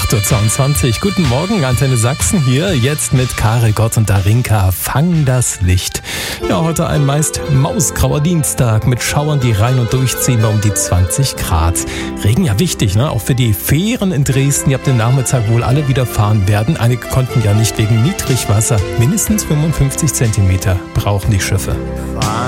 8.22 Uhr. Guten Morgen, Antenne Sachsen hier. Jetzt mit Karel Gott und Darinka. Fang das Licht. Ja, heute ein meist mausgrauer Dienstag mit Schauern, die rein und durchziehen bei um die 20 Grad. Regen ja wichtig, ne? Auch für die Fähren in Dresden, die ab dem Nachmittag wohl alle wieder fahren werden. Einige konnten ja nicht wegen Niedrigwasser. Mindestens 55 Zentimeter brauchen die Schiffe.